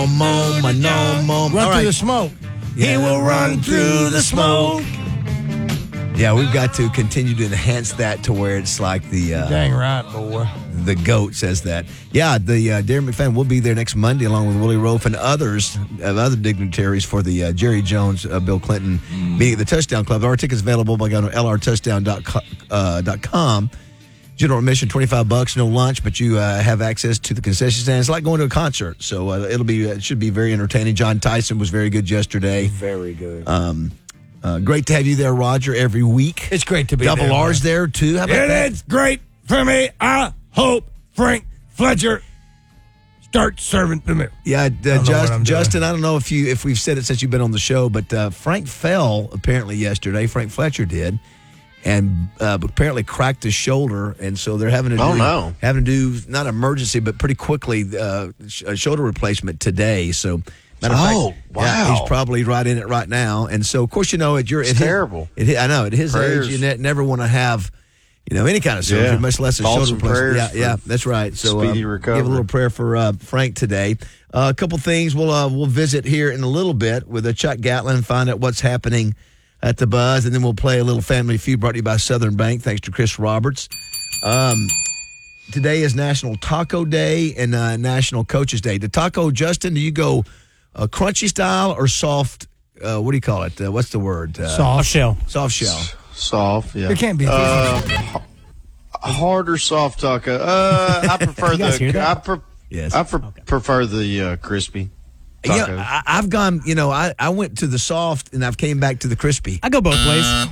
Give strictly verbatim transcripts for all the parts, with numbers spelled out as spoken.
Mo, my no, mo. Run All through right. the smoke. Yeah. He will run through the smoke. Yeah, we've got to continue to enhance that to where it's like the uh, Dang right, boy. the GOAT says that. Yeah, the uh, Darren McFadden will be there next Monday along with Willie Rofe and others, uh, other dignitaries for the uh, Jerry Jones, uh, Bill Clinton mm. being at the Touchdown Club. Our tickets available by going to L R touchdown dot com. General admission, twenty-five bucks, no lunch, but you uh, have access to the concession stand. It's like going to a concert, so uh, it'll be it should be very entertaining. John Tyson was very good yesterday. Very good. Um, uh, great to have you there, Roger, every week. It's great to be Double there. Double R's there, too. How about and that? It's great for me. I hope Frank Fletcher starts serving the meal. Yeah, uh, Just, Justin, I don't know if you if we've said it since you've been on the show, but uh, Frank fell apparently yesterday. Frank Fletcher did. And uh, apparently cracked his shoulder, and so they're having to do, oh, no. having to do not emergency, but pretty quickly uh, a shoulder replacement today. So, matter of oh fact, wow, yeah, he's probably right in it right now. And so, of course, you know, at your it's at terrible. His, at, I know at his prayers. age, you ne- never want to have you know any kind of surgery, yeah. much less a Thoughts shoulder and replacement. Yeah, yeah, that's right. So, speedy uh, recovery. give a little prayer for uh, Frank today. Uh, a couple things we'll uh, we'll visit here in a little bit with uh, Chuck Gatlin and find out what's happening at the Buzz, and then we'll play a little Family Feud brought to you by Southern Bank, thanks to Chris Roberts. Um, today is National Taco Day and uh, National Coaches Day. The taco, Justin, do you go uh, crunchy style or soft? Uh, what do you call it? Uh, what's the word? Uh, soft shell. Soft shell. Soft, yeah. It can't be. Uh, hard or soft taco? Uh, I prefer the. I, pre- yes. I pre- okay. prefer the uh, crispy. Yeah, you know, I, I've gone, you know, I, I went to the soft and I've came back to the crispy. I go both ways.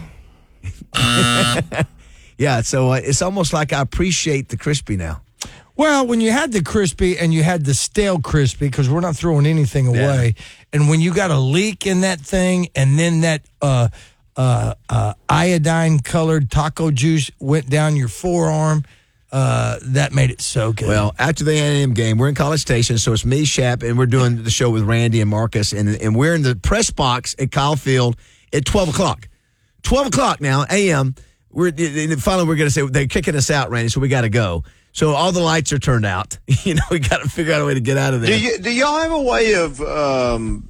Yeah, so uh, it's almost like I appreciate the crispy now. Well, when you had the crispy and you had the stale crispy, because we're not throwing anything away, yeah. and when you got a leak in that thing and then that uh, uh, uh, iodine-colored taco juice went down your forearm, Uh, that made it so good. Well, after the A and M game, we're in College Station, so it's me, Shap, and we're doing the show with Randy and Marcus, and and we're in the press box at Kyle Field at twelve o'clock. twelve o'clock now, A M. We're and finally we're going to say they're kicking us out, Randy, so we got to go. So all the lights are turned out. You know, we got to figure out a way to get out of there. Do, you, do y'all have a way of um,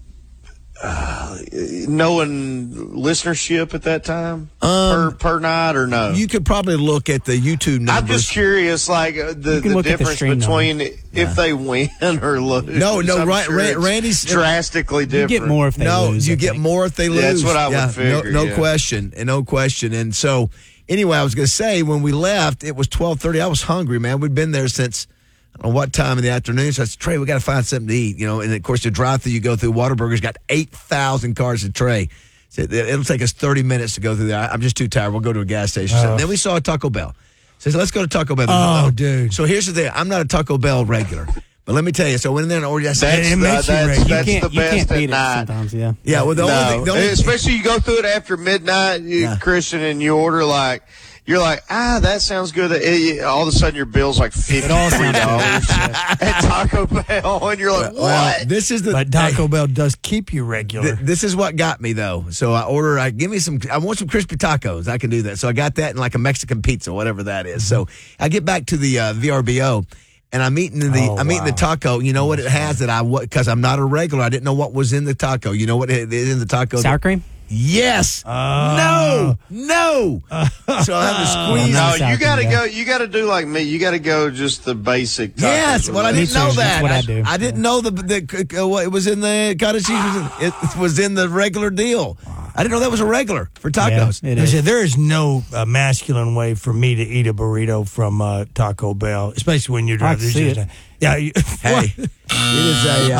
uh, knowing listenership at that time um, per per night or no? You could probably look at the YouTube numbers. I'm just curious, like uh, the, the difference the between numbers. if yeah. they win or lose. No, no, right, sure Ra- Randy's drastically different. You get more if they no, lose. you get think. more if they lose. Yeah, that's what I yeah, would figure. No, no yeah. question, and no question. And so, anyway, I was going to say when we left, it was twelve thirty. I was hungry, man. We'd been there since. I don't know what time in the afternoon. So I said, Trey, we got to find something to eat, you know. And of course, the drive-through you go through, Whataburger's got eight thousand cars to Trey. So it'll take us thirty minutes to go through there. I'm just too tired. We'll go to a gas station. Uh, so then we saw a Taco Bell. So let's go to Taco Bell. Oh, oh, dude. So here's the thing. I'm not a Taco Bell regular. But let me tell you. So I went in there and ordered. I said, that's it makes the, you that's, regular. that's you can't, the best you can't beat at night. It sometimes, yeah. Yeah, well, the no. only thing. The only Especially you go through it after midnight, you, yeah. Christian, and you order like, you're like, ah, that sounds good. It, all of a sudden, your bill's like fifty-three dollars at Taco Bell, and you're like, what? Well, this is the but Taco Bell does keep you regular. Th- this is what got me though. So I order. I give me some. I want some crispy tacos. I can do that. So I got that and like a Mexican pizza, whatever that is. So I get back to the uh, V R B O. And I'm eating the oh, I'm wow. eating the taco. You know what it has that I because I'm not a regular. I didn't know what was in the taco. You know what it is in the taco? Sour cream. Yes. Uh, no. No. Uh, so I have to squeeze. No, Sour you got to cream, go. yeah. You got to do like me. You got to go just the basic. Tacos Yes. Well, I didn't know that. That's what I do. I didn't know the the uh, what it was in the cottage cheese. Was in, it was in the regular deal. I didn't know that was a regular for tacos. Yeah, it is. Said, there is no uh, masculine way for me to eat a burrito from uh, Taco Bell, especially when you're I driving. can see it. Yeah, you, Hey, it is a.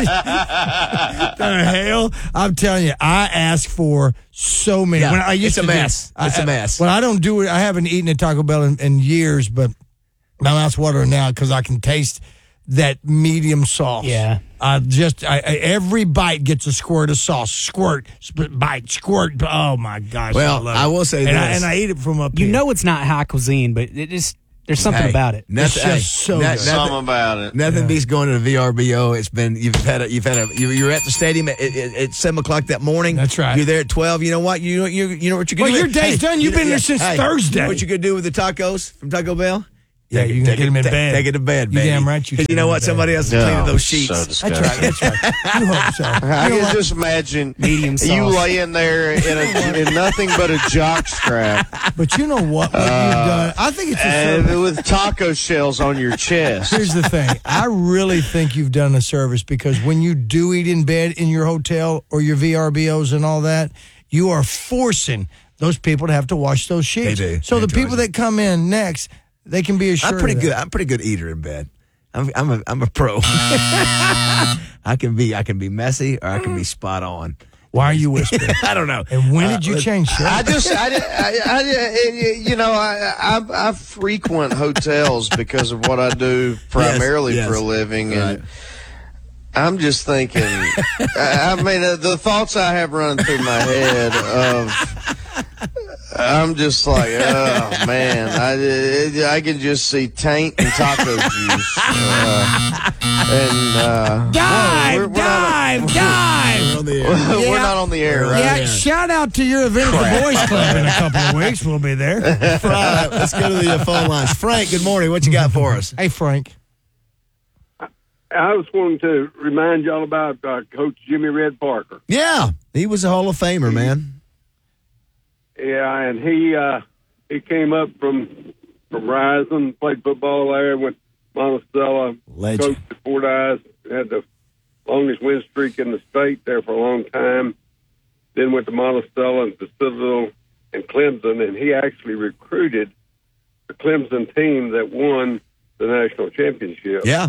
Uh, the hell, I'm telling you, I ask for so many. Yeah, when I used it's a to mess. Do, It's I, a mess. Well, I don't do it. I haven't eaten at Taco Bell in, in years, but my mouth's watering now because I can taste that medium sauce. Yeah. I just I, I, every bite gets a squirt of sauce. Squirt, sp- bite, squirt. Oh my gosh! Well, I, love I it. will say and this. I, and I eat it from up You here. know it's not high cuisine, but it is. There's something Hey, about it. Nothing, It's just hey, so no- good. nothing, Something about it. nothing Yeah. beats going to the V R B O. It's been you've had a you've had a you, you're at the stadium at, at, at seven o'clock that morning. That's right. You're there at twelve. You know what? You know you you know what you can Well, do. your day's done. You've been there since hey, Thursday. You know what you could do with the tacos from Taco Bell? Yeah, you can get them in take, bed. Take it to bed, You baby. damn right you 'Cause can you know in what? bed. Somebody else is No, cleaning those sheets. so That's right. That's right. You hope so. I You know can what? just imagine Medium you sauce. laying there in, a, in nothing but a jock strap But you know what? What you've done. I think it's a and service. with taco shells on your chest. Here's the thing. I really think you've done a service because when you do eat in bed in your hotel or your V R B Os and all that, you are forcing those people to have to wash those sheets. They do. So They the do. people that come in next, they can be assured. I'm pretty of good. that. I'm a pretty good eater in bed. I'm I'm a I'm a pro. I can be I can be messy or I can be spot on. Why are you whispering? I don't know. And when Uh, did you let- change shirts? I just, I, I, I, you know, I, I, I frequent hotels because of what I do primarily yes. for a living, and Right. I'm just thinking. I, I mean, uh, the thoughts I have running through my head of. I'm just like, oh man, I, I can just see taint and taco juice, uh, and uh, dive, we're- we're not- dive, dive. We're on the air. we're Yeah. not on the air, right? Yeah, shout out to your event at the Boys Club in a couple of weeks. We'll be there. All right, let's go to the uh, phone lines. Frank, good morning. What you got for us? Hey, Frank. I was wanting to remind y'all about uh, Coach Jimmy Red Parker. Yeah, he was a Hall of Famer, man. Yeah, and he uh, he came up from from Rising, played football there, went to Monticello, Legend. coached at Fordyce, had the longest win streak in the state there for a long time. Then went to Monticello and to Citadel and Clemson, and he actually recruited the Clemson team that won the national championship. Yeah,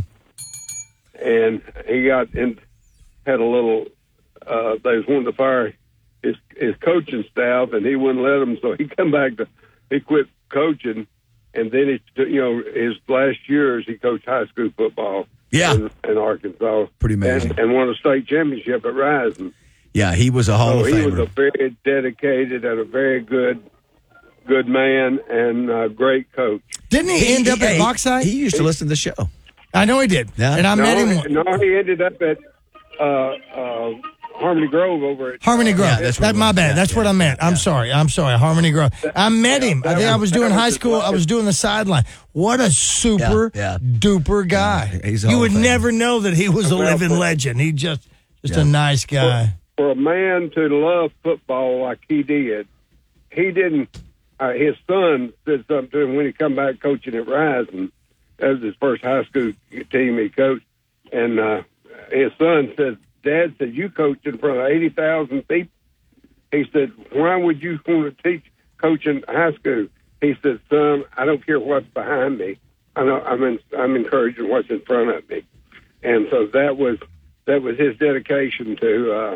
And he got in, had a little. Uh, they was wanting to fire his his coaching staff, and he wouldn't let them. So he come back to he quit coaching, and then he took- you know his last years he coached high school football. Yeah. in, in Arkansas, Pretty amazing. and, and won a state championship at Rising. yeah, he was a Hall So of he was a Famer. very dedicated and a very good good man and a great coach. Didn't he, end up he, at he- Bauxite? He used to listen to the show. I know he did. Yeah. And I no, met him. no, he ended up at uh, uh, Harmony Grove over at Harmony Grove. Yeah, that's what That's it my was. bad. Yeah, that's what yeah, I meant. I'm yeah. sorry. I'm sorry. Harmony Grove. I met him. I that think I was- was doing that was high his school. I was last- doing the sideline. What a super Yeah, yeah. duper guy. Yeah, he's a you Hall would of Famer. never know that he was a Well, living for- legend. He just just Yeah. a nice guy. For a man to love football like he did, he didn't. Uh, his son said something to him when he come back coaching at Rising. That was his first high school team he coached, and uh, his son said, "Dad said you coached in front of eighty thousand people." He said, "Why would you want to teach coaching high school?" He said, "Son, I don't care what's behind me. I know I'm in, I'm encouraging what's in front of me." And so that was that was his dedication to uh,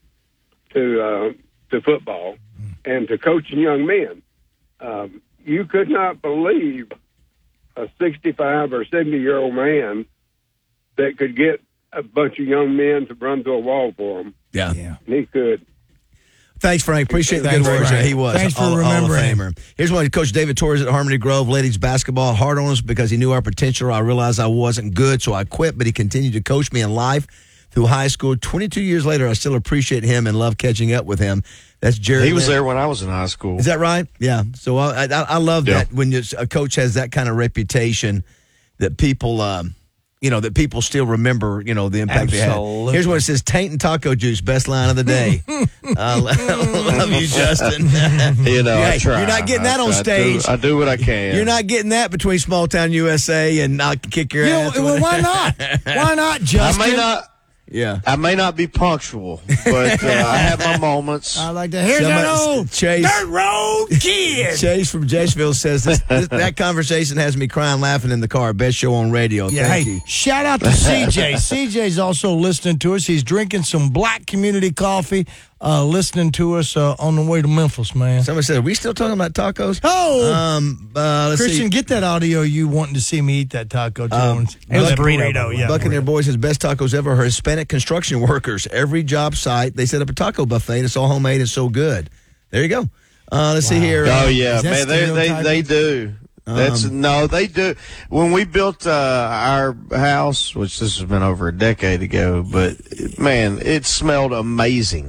to uh, to football and to coaching young men. Um, you could not believe a sixty-five or seventy year old man that could get a bunch of young men to run to a wall for him. Yeah. Yeah. And he could. Thanks, Frank. Appreciate the Thanks, good words. Frank. Yeah, he was. Thanks for Hall- Hall of remembering. Famer. Here's one. Coach David Torres at Harmony Grove ladies basketball hard on us because he knew our potential. I realized I wasn't good, so I quit. But he continued to coach me in life through high school. twenty-two years later, I still appreciate him and love catching up with him. That's Jerry. He was Lin- there when I was in high school. Is that right? Yeah. So I, I, I love Yeah. that when you, a coach has that kind of reputation that people, um, you know, that people still remember, you know, the impact they Absolutely. had. Here's what it says: Taint and taco juice, best line of the day. I love you, Justin. You know, I Hey, try. you're not getting that I- on I do- stage. I do what I can. You're not getting that between Small Town U S A and I can kick your You know, ass. well, why not? Why not, I Justin? may not. Yeah. I may not be punctual, but uh, I have my moments. I like to hear that Somebody- old Chase- dirt road kid. Chase from Jaceville says this, this, that conversation has me crying, laughing in the car. Best show on radio. Yeah, Thank hey, you. shout out to C J. C J's also listening to us. He's drinking some black community coffee, uh, listening to us uh, on the way to Memphis, man. Somebody said, are we still talking about tacos? Oh, Um, uh, let's Christian, see. get that audio you wanting to see me eat that taco, Jones. it was That burrito. yeah. Buccaneer Boys has best tacos ever. Her Hispanic construction workers. Every job site, they set up a taco buffet. And it's all homemade and so good. There you go. Uh, let's see here. Oh Uh, yeah, Is that man, they they stereotyping? they do. That's no, they do. When we built uh, our house, which this has been over a decade ago, but man, it smelled amazing. Oh yeah.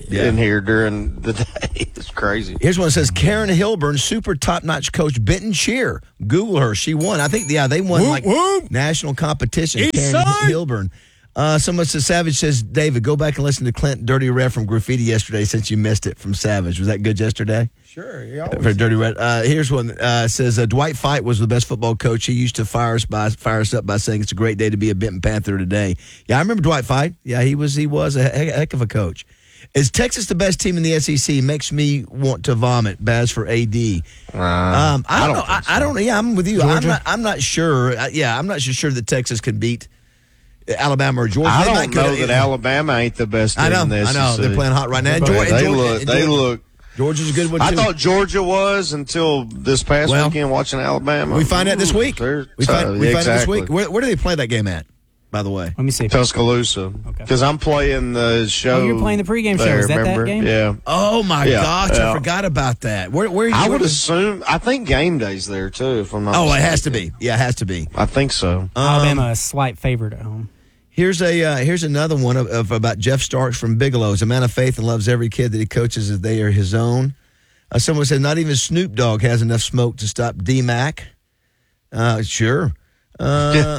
Yeah. in here during the day. It's crazy. Here's one that says Karen Hilburn, super top-notch coach Benton Shear. Google her. She won. I think, yeah, they won Whoop, like whoop. national competition. East Karen side. Hilburn. Uh, someone says, Savage says, David, go back and listen to Clint Dirty Red from Graffiti yesterday since you missed it from Savage. Was that good yesterday? Sure. For Dirty Red. Uh, here's one. Uh, says uh, Dwight Fite was the best football coach. He used to fire us by fire us up by saying it's a great day to be a Benton Panther today. Yeah, I remember Dwight Fite. Yeah, he was he was a heck, heck of a coach. Is Texas the best team in the S E C? Makes me want to vomit. Baz for A D. Uh, um, I don't, I don't know. think I, so. I don't know. Yeah, I'm with you. I'm Georgia? not. I'm not sure. Uh, yeah, I'm not so sure that Texas can beat Alabama or Georgia. I They don't might know could- that Alabama ain't the best team I know. in the S E C. I know. They're playing hot right now. And But Georgia, they Georgia- look. and They Georgia- look. Georgia's a good one too. I thought Georgia was until this past Well, weekend watching Alabama. we find out this Ooh, week. they're We find, tough. we find out this Exactly. week. Where, where do they play that game at? By the way. Let me see. Tuscaloosa. Okay. Because I'm playing the show. Oh, you're playing the pregame show. there, Is that that remember? game? Yeah. Oh my Yeah, gosh, I yeah. forgot about that. Where where are you? I would where- assume. I think game day's there too. If I'm not. Oh, it has to mistaken. be. Yeah, it has to be. I think so. Um, Alabama a slight favorite at home. Here's a uh, here's another one of, of about Jeff Starks from Bigelow. He's a man of faith and loves every kid that he coaches as they are his own. Uh, someone said not even Snoop Dogg has enough smoke to stop D-Mac. Uh, sure. Uh,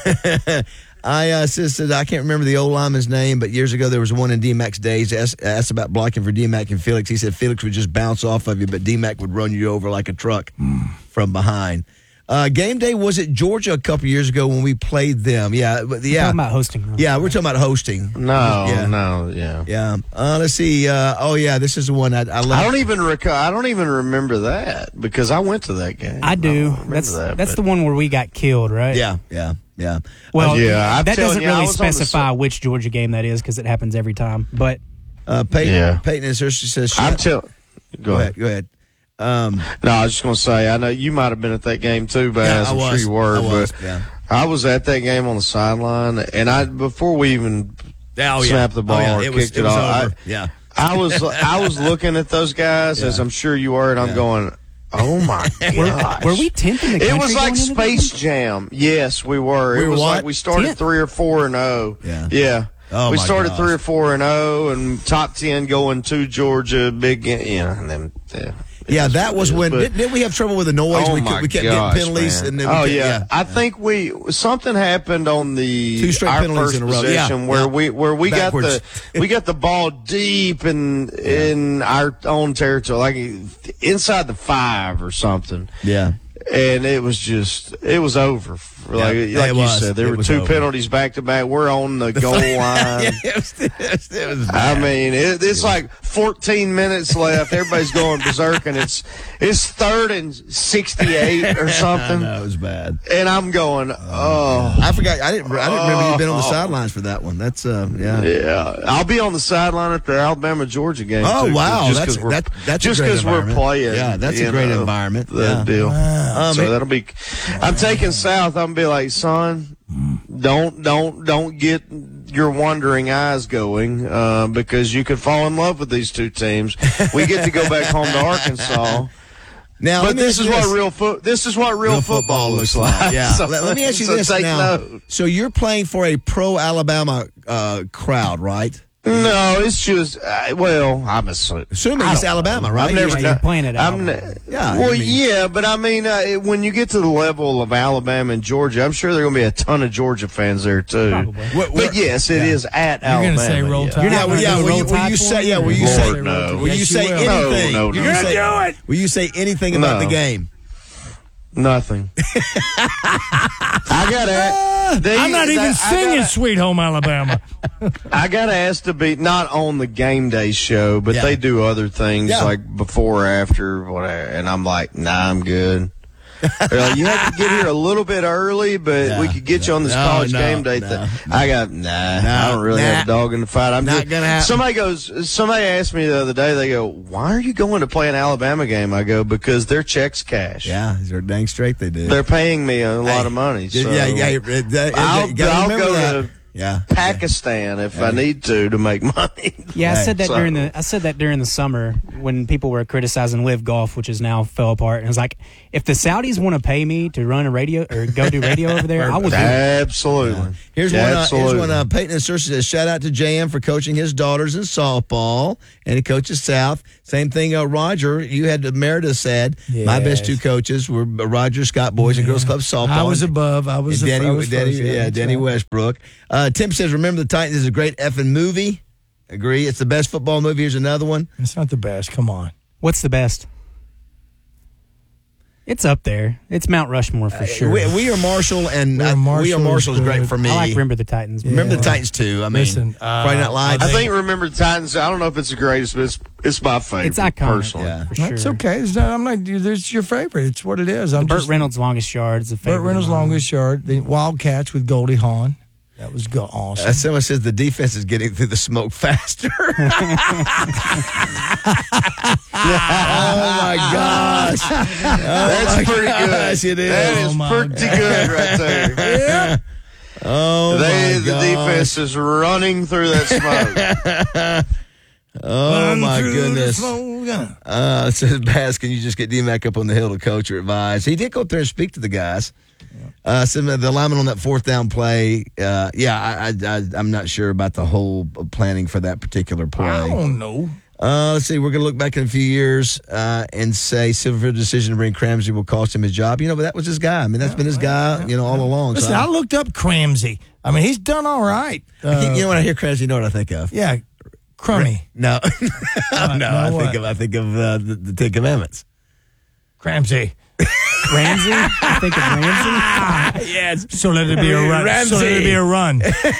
I uh, says said I can't remember the old lineman's name, but years ago there was one in D-Mac's days. Asked, asked about blocking for D-Mac and Felix. He said Felix would just bounce off of you, but D-Mac would run you over like a truck from behind. Uh, game day was at Georgia a couple years ago when we played them. Yeah, but yeah, Talking about hosting. Though. yeah, we're talking about hosting. No, yeah. no, yeah. Yeah. Uh, let's see. Uh, oh yeah, this is the one I, I love. I don't even recall. I don't even remember that because I went to that game. I do. don't remember That's that, that's but- the one where we got killed, right? Yeah, yeah, yeah. Well, Yeah, I'm that telling doesn't you, I really was on the specify side- which Georgia game that is because it happens every time. But Uh, Peyton, Yeah. Peyton is here. She says, I'm shut- telling. Go ahead. Go ahead. Um, No, I was just going to say, I know you might have been at that game too, Baz. Yeah, I I'm was. sure you were. I was, but yeah. I was at that game on the sideline, and I before we even oh, snapped the ball oh, yeah. or it was, kicked it it was off, over. I, yeah. I was I was looking at those guys, as Yeah. I'm sure you were, and I'm Yeah. going, oh my gosh. were we tenth in the country? It was like going into that Space game? Jam. Yes, we were. We it were was what? like we started Tenth. three or four and oh. Yeah. Yeah. Oh, we my started gosh. three or four and oh, and top ten going to Georgia, big, you know, and then yeah. It Yeah, is that what it was is, when but- didn't, didn't we have trouble with the noise? Oh we, my could, we kept gosh, getting penalties, man. and then we oh kept- yeah. I think we something happened on the Two straight our penalties first in a row. possession Yeah, where yeah. we where we Backwards. got the we got the ball deep in in our own territory, like inside the five or something. yeah. And it was just, it was over. Like, Yeah, like it you was. said, there It were was two over. penalties back to back. We're on the goal line. yeah, it was, it was, it was I bad. mean, it, it's like fourteen minutes left. Everybody's going berserk, and it's it's third and sixty-eight or I something. know, it was bad. And I'm going, oh. I forgot. I didn't. I didn't remember you being on the sidelines for that one. That's uh, yeah. Yeah, I'll be on the sideline at the Alabama Georgia game. Oh too, wow, just that's 'cause we're- that, that's just a great because we're environment. playing. Yeah, that's a you great know, environment. The yeah. deal. Um, so it- that'll be. I'm taking South. I'm gonna be like, son, don't don't don't get your wandering eyes going uh, because you could fall in love with these two teams. We get to go back home to Arkansas. Now, let But me this ask is you what real foot. This is what real, real football, looks like. Yeah. So, let, let me ask you so this take now. note. So you're playing for a pro Alabama uh, crowd, right? No, it's just uh, well, I'm assuming. Assuming I it's don't Alabama, know. right? I've never Yeah, done- you're playing at I'm Alabama. ne- Yeah, Well, I mean- yeah, but I mean, uh, it- when you get to the level of Alabama and Georgia, I'm sure there are going to be a ton of Georgia fans there too. Probably. What- what- But yes, it is at You're Alabama. gonna say roll yeah. tide? You're Yeah, not well, gonna yeah. do Will you, roll will tide you for say? me? Yeah. Will you Lord, say? no. Will you Yes, say you will. anything? No, no, Will no. you You're say, gonna do it. Will you say anything about No. the game? Nothing. I got to. I'm not even singing "Sweet Home Alabama." I got to ask to be not on the game day show, but Yeah. they do other things Yeah. like before or after, whatever. And I'm like, nah, I'm good. They're like, you have to get here a little bit early, but Yeah. we could get you on this No, college no, game day no, thing. no. I got nah. No, I don't really nah. have a dog in the fight. I'm Not just, gonna happen. Somebody goes. Somebody asked me the other day. They go, "Why are you going to play an Alabama game?" I go, "Because their checks cash. Yeah, they're dang straight they do. They're paying me a lot Hey, of money. So yeah, yeah. yeah, uh, uh, I'll, you gotta I'll remember go that. to Yeah. Pakistan if I need to to make money. Yeah, I Right. said that So- during the I said that during the summer when people were criticizing Live Golf, which is now fell apart. And it was like, if the Saudis want to pay me to run a radio or go do radio over there, I will do it. Absolutely. Here's one. Uh, here's Absolutely. one. Uh, Peyton and Cersei says, "Shout out to J M for coaching his daughters in softball, and he coaches South." Same thing. Uh, Roger, you had Meredith said, "My best Yes. two coaches were Roger Scott Boys and Girls Club softball." I was above. I was. And the- Danny, I was Danny, first, yeah, that's Danny right. Westbrook. Uh, Tim says, "Remember the Titans is a great effing movie." Agree. It's the best football movie. Here's another one. It's not the best. Come on. What's the best? It's up there. It's Mount Rushmore for sure. We, we are Marshall, and We Are I- Marshall we are Marshall is is great good. for me. I like Remember the Titans. Remember the Yeah. Titans too. I mean, Listen, uh, Friday Night Lights. I think Remember the Titans. I don't know if it's the greatest, but it's it's my favorite. It's iconic. personally. Yeah. For sure. That's okay. It's not, I'm not. It's your favorite. It's what it is. I'm Burt just, Reynolds' Longest Yard is a favorite. Burt Reynolds' of mine. longest yard. The Wildcats with Goldie Hawn. That was go- awesome. Uh, someone says the defense is getting through the smoke faster. Oh my gosh! Oh That's my pretty gosh, good. It is. That Oh is my pretty good right there. Oh They, my the gosh. defense is running through that smoke. Oh Run my through the goodness! smoke. Uh, it says Bass, can you just get D-Mac up on the hill to coach or advise? He did go up there and speak to the guys. Uh, some of the lineman on that fourth down play. Uh, yeah, I, I, I, I'm not sure about the whole planning for that particular play. I don't know. Uh, let's see. We're going to look back in a few years uh, and say Silverfield's decision to bring Cramsey will cost him his job. You know, but that was his guy. I mean, that's been his guy, you know, all along. Listen, So I- I looked up Cramsey. I mean, he's done all right. Uh, you know, when I hear Cramsey, you know what I think of? yeah, crummy. No, no, no, I what? think of I think of uh, the, the Ten Commandments. Cramsey. Ramsey? I think of Ramsey. Yes, So let it be a run. Ramsey. So let it be a run.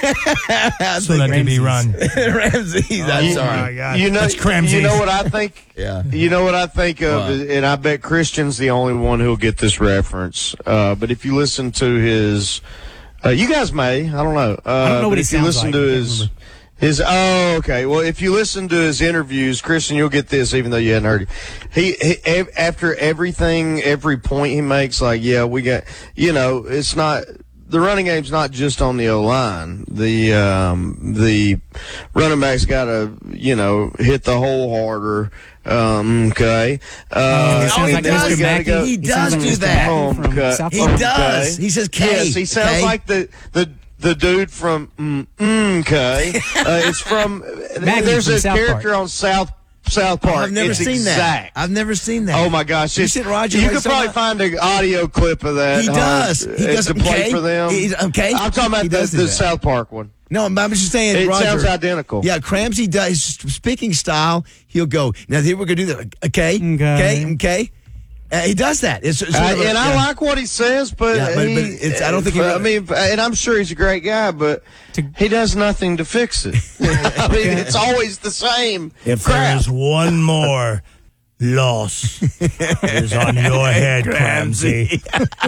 so let it be run. Ramsey. I'm You- sorry. God. You know, That's Cramsey. you know what I think? Yeah. You know what I think of, What? and I bet Christian's the only one who'll get this reference. Uh, but if you listen to his, uh, you guys may, I don't know. Uh, I don't know but what he if you sounds listen like. to I can't his, remember. his, oh, okay. Well, if you listen to his interviews, Christian, you'll get this, even though you hadn't heard it. He, he ev- after everything, every point he makes, like, yeah, we got, you know, it's not. The running game's not just on the O line. The um, the running back's got to, you know, hit the hole harder. Um, okay. Uh, He sounds he like does. Mister Mackey. He He does sounds like do Mister that. Mackey from Okay. South He Park. does. He says K. Yes, he sounds K. like the the the dude from mm, mm, okay. Uh, it's from Maggie there's from a South character Park. on South South Oh, Park. I've never it's seen exact. that. I've never seen that. Oh my gosh! You It's- said Roger. You what could he's talking probably about? find an audio clip of that. He uh, does. He uh, does. to play okay. for them. He's, okay. I'm talking about He the, does do the that. South Park one. No, I'm just saying. It Roger, sounds identical. Yeah, Cramsey does his speaking style. He'll go. Now here we're gonna do that. Okay. Okay. Okay. Okay. Uh, he does that. It's, it's Uh, sort of a- and I yeah. like what he says, but, Yeah, but- he, but it's- I don't think he I really- mean, and I'm sure he's a great guy, but he does nothing to fix it. I mean, it's always the same. If crap. there's one more loss, it is on your head, Cramsey.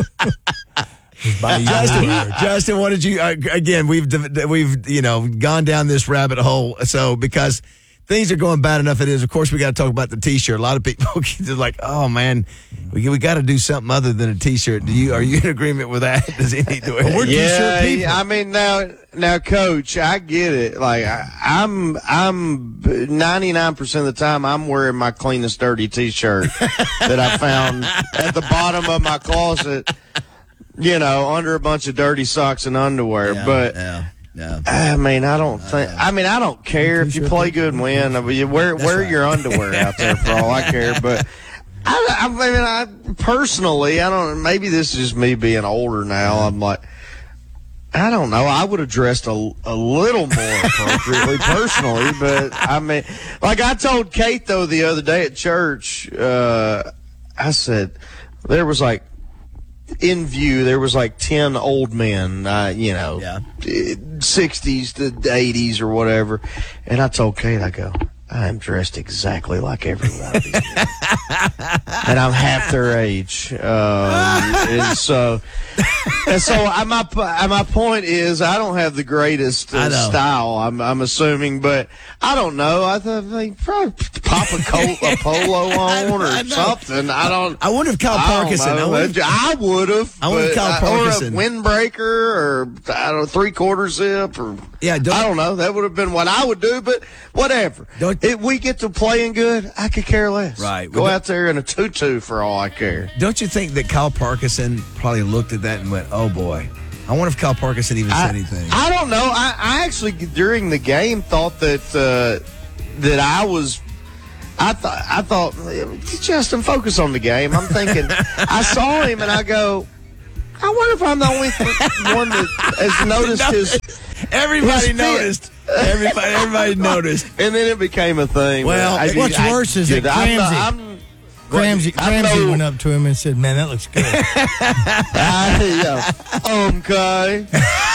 It's by your Justin, word. Justin, what did you? Uh, again, we've we've you know gone down this rabbit hole. So because things are going bad enough, it is. Of course, we got to talk about the T-shirt. A lot of people are like, "Oh man, we we got to do something other than a T-shirt." Do you? Are you in agreement with that? Does he need to? We're Yeah, T-shirt people. I mean now, now, Coach, I get it. Like I, I'm, I'm ninety-nine percent of the time I'm wearing my cleanest dirty T-shirt that I found at the bottom of my closet. You know, under a bunch of dirty socks and underwear. Yeah, but yeah, yeah. I mean, I don't think. I mean, I don't care if you play good and win. I mean, you wear wear right. your underwear out there for all I care. But I, I mean, I personally, I don't. Maybe this is just me being older now. I'm like, I don't know. I would have dressed a, a little more appropriately personally, but I mean, like I told Kate though the other day at church, uh, I said there was like. In view, there was like ten old men, uh, you know, Yeah. sixties to eighties or whatever. And I told Kate, I go, I am dressed exactly like every one of these men. And I'm half their age. Um, and so, and so I, my my point is, I don't have the greatest uh, style. I'm I'm assuming, but I don't know. I think probably pop a, coat, a polo on or I something. I don't. I wonder if Kyle Parkinson. I, I would have. I wonder if Kyle Parkinson or a windbreaker or I don't know three quarter zip or yeah. Don't, I don't know. That would have been what I would do, but whatever. If we get to playing good, I could care less. Right. Go well, out there in a tutu for all I care. Don't you think that Kyle Parkinson probably looked at that and went, "Oh boy"? I wonder if Kyle Parkinson even I, said anything. I don't know. I, I actually during the game thought that uh, that I was. I thought I thought Justin, focus on the game. I'm thinking. I saw him and I go. I wonder if I'm the only th- one that has noticed his. Everybody his noticed. Everybody, everybody noticed. And then it became a thing. Well, I, what's I, worse is I, that I'm not- Ramsey, I'm- Ramsey, I Ramsey know- went up to him and said, "Man, that looks good." I, yeah. Okay.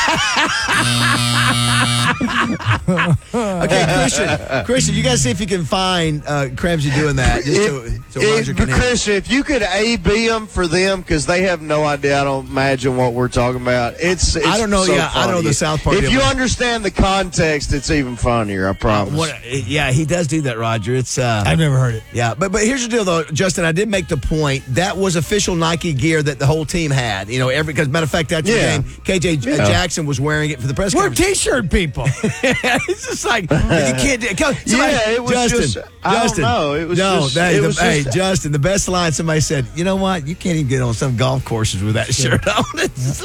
Okay, Christian. Christian, you guys see if you can find uh, Ramsey doing that. Just so, so If- Roger if- can hear. Christian, if you could A B them for them, because they have no idea. I don't imagine what we're talking about. It's, it's I don't know, so yeah, I don't know funny. the South Park If deal, you but- understand the context, it's even funnier. I promise. What, yeah, he does do that, Roger. It's uh, I've never heard it. yeah, but but here's the deal, though, Justin. I did make the point that was official Nike gear that the whole team had. You know, every because matter of fact, after Yeah. the game, K J J- Jackson was wearing it for the press We're conference. T-shirt people. It's just like you can't. do- Come, somebody- Yeah, it was Justin, just- I don't Justin, know. It was no, just- that- it the- was hey, just- Justin. The best line somebody said. You know what? You can't even get on some golf courses with that shirt on. It's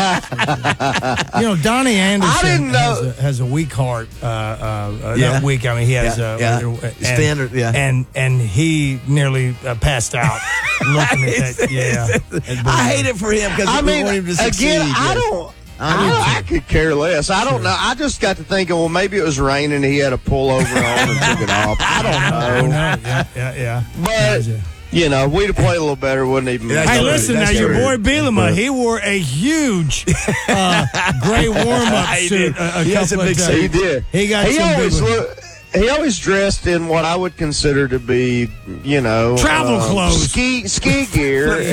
like- You know, Donnie Anderson I didn't know- Has, a, has a weak heart. Uh, uh, Yeah. Not weak. I mean, he has Yeah, uh, yeah. uh, and, Standard, yeah. And and he nearly uh, passed out looking at that. Yeah, I hate it for him because I we mean, want him to succeed. again, I yes. don't. I I, do don't- too. I could care less. I don't know. I just got to thinking, well, maybe it was raining and he had a pullover on and took it off. I Oh, don't no, know. yeah, yeah, yeah. But, you know, we'd have played a little better, wouldn't even. That's Hey, true. listen That's now, your true. boy Bielema, he wore a huge uh, gray warm-up He suit did. a, a He has couple a of big times. suit. He did. He got He some big always ones. look. He always dressed in what I would consider to be, you know, Travel um, clothes. ski ski gear. And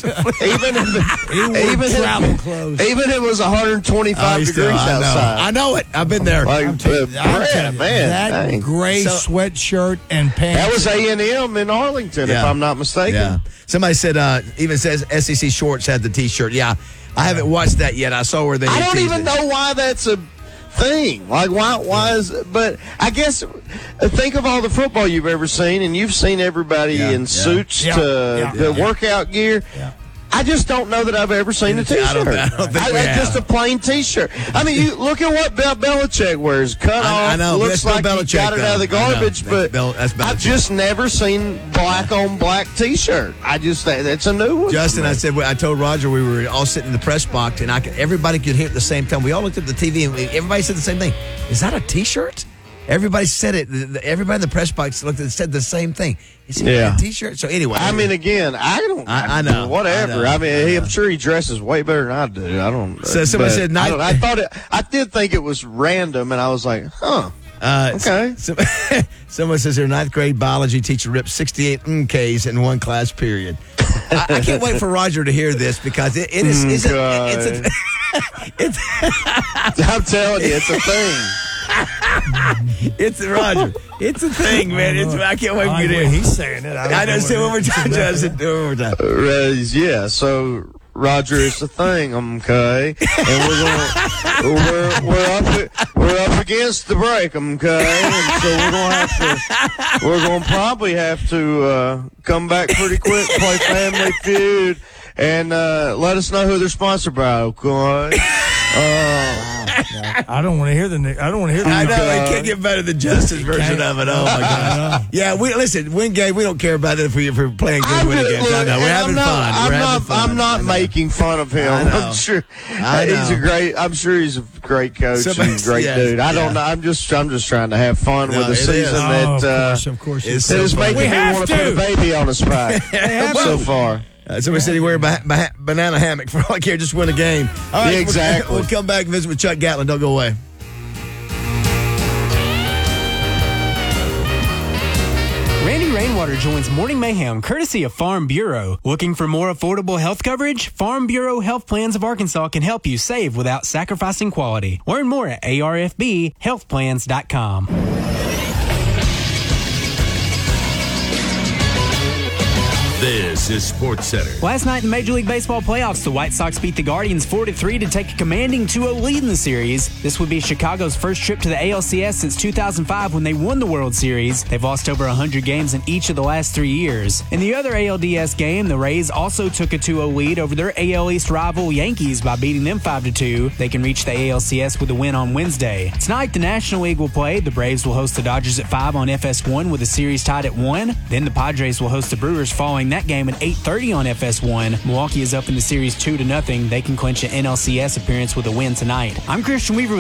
even if, He wore even travel if, clothes. even if it was one hundred Oh, twenty-five he's still- degrees I know. outside. I know it. I've been there. Like, I'm telling uh, you, I'm Brad, telling you, man, that dang. gray So- sweatshirt and pants. That was A and M in Arlington, if Yeah. I'm not mistaken. Yeah. Somebody said, uh, even says S E C Shorts had the T-shirt. Yeah, I haven't watched that yet. I saw where they. I had don't teased even it. know why that's a thing. Like, why? Why is? But I guess uh, think of all the football you've ever seen, and you've seen everybody Yeah, in yeah. suits Yeah, to yeah, the yeah. workout gear. Yeah. I just don't know that I've ever seen a I T-shirt. don't- I don't think I- we I- just a have. plain T-shirt. I mean, you look at what Bel- Belichick wears. Cut I- off. I know, but Looks that's like Bill he Belichick, got it out of the though. I know. garbage, That's but Bill- that's I've Belichick. just never seen black on black T-shirt. I just that- that's a new one. Justin, for me. I said, I told Roger we were all sitting in the press box, and I could, everybody could hear it at the same time. We all looked at the T V, and we, everybody said the same thing. Is that a T-shirt? Everybody said it. The- the- Everybody in the press box looked at said the same thing. Is it Yeah. a T-shirt? So anyway, I mean, again, I don't. I- I know. Whatever. I I, know. mean, I he, know. I'm sure he dresses way better than I do. I don't. So somebody but said I, night- don't- I thought it. I did think it was random, and I was like, huh. Uh, Okay. So, someone says their ninth grade biology teacher ripped sixty-eight M Ks in one class period. I, I can't wait for Roger to hear this because it, it is. Mm, It's a, God. it's a, it's, I'm telling you, it's a thing. it's a, Roger. It's a thing, man. It's, I can't wait for I you to agree. hear. He's saying it. I, don't I know. know Say it one more what it time, is. Justin. Do it one more time. Uh, yeah. So Roger, it's a thing. Okay, and we're gonna we're we're up we're up against the break. Okay, and so we're gonna have to we're gonna probably have to uh, come back pretty quick, play Family Feud, and uh, let us know who they're sponsored by. Okay. Uh, I don't want to hear the. ni- I don't want to hear the. I know God. it can't get better than Justin's version of it. Oh my god! Yeah, we listen. Win game. We don't care about it if, we, if we're playing good I'm winning just- games. I look, know we're and having I'm not, fun. I'm we're not. having fun. I'm not I know. making fun of him. I know. I'm sure I he's know. a great. I'm sure he's a great coach Somebody- and a great yes, dude. I yeah. don't know. I'm just. I'm just trying to have fun No, with a it is. season Oh, that of uh, course, of course. it's that so is funny. making We me have want to put a to. baby on his back. so far. Uh, somebody said he wear a ba- ba- banana hammock for all I care. Just win a game. All right, Yeah, exactly. We'll, we'll come back and visit with Chuck Gatlin. Don't go away. Rainwater joins Morning Mayhem courtesy of Farm Bureau. Looking for more affordable health coverage? Farm Bureau Health Plans of Arkansas can help you save without sacrificing quality. Learn more at A R F B health plans dot com. This is Sports Center. Last night in Major League Baseball playoffs, the White Sox beat the Guardians four to three to take a commanding two oh lead in the series. This would be Chicago's first trip to the A L C S since two thousand five when they won the World Series. They've lost over one hundred games in each of the last three years. In the other A L D S game, the Rays also took a two oh lead over their A L East rival Yankees by beating them five to two. They can reach the A L C S with a win on Wednesday. Tonight, the National League will play. The Braves will host the Dodgers at five on F S one with the series tied at one. Then the Padres will host the Brewers following that game at eight thirty on F S one. Milwaukee is up in the series two to nothing. They can clinch an N L C S appearance with a win tonight. I'm Christian Weaver.